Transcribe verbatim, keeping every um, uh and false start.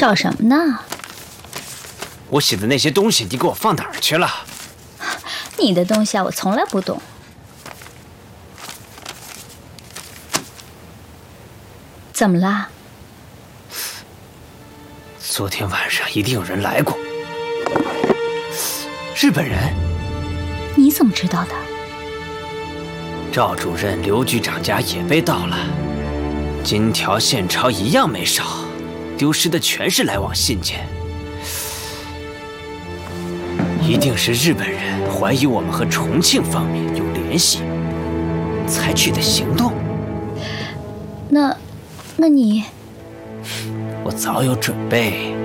找什么呢？ 我写的那些东西，你给我放哪儿去了？ 你的东西啊，我从来不懂。怎么啦？ 昨天晚上一定有人来过。日本人？ 你怎么知道的？ 赵主任、刘局长家也被盗了，金条、现钞一样没少，丢失的全是来往信件。一定是日本人怀疑我们和重庆方面有联系，采取的行动。 那，那你？ 我早有准备。